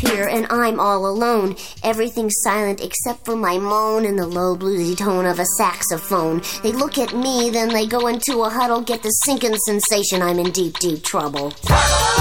here and I'm all alone. Everything's silent except for my moan and the low bluesy tone of a saxophone. They look at me, then they go into a huddle, get the sinking sensation I'm in deep, deep trouble.